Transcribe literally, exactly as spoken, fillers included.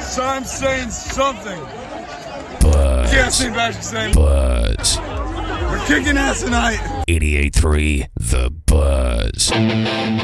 So I'm saying something. Buzz. Can't say back to saying. Buzz. We're kicking ass tonight. eighty-eight point three The Buzz.